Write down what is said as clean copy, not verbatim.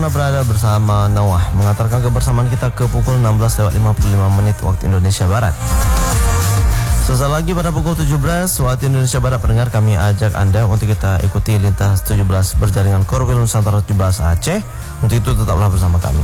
Berada bersama Nawah, mengantarkan kebersamaan kita ke pukul 16:55 waktu Indonesia Barat. Sesaat lagi pada pukul 17 waktu Indonesia Barat, pendengar, kami ajak Anda untuk kita ikuti lintas 17 berjaringan Korwil Nusantara 17 Aceh. Untuk itu tetaplah bersama kami.